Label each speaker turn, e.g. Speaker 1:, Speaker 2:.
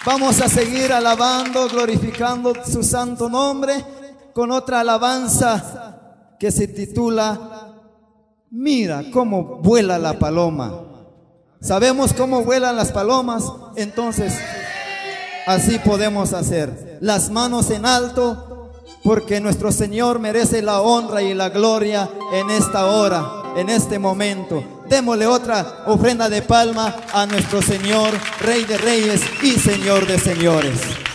Speaker 1: Vamos a seguir alabando, glorificando su santo nombre con otra alabanza que se titula Mira cómo vuela la paloma. ¿Sabemos cómo vuelan las palomas? Entonces, así podemos hacer. Las manos en alto, porque nuestro Señor merece la honra y la gloria en esta hora, en este momento. Démosle otra ofrenda de palma a nuestro Señor, Rey de Reyes y Señor de Señores.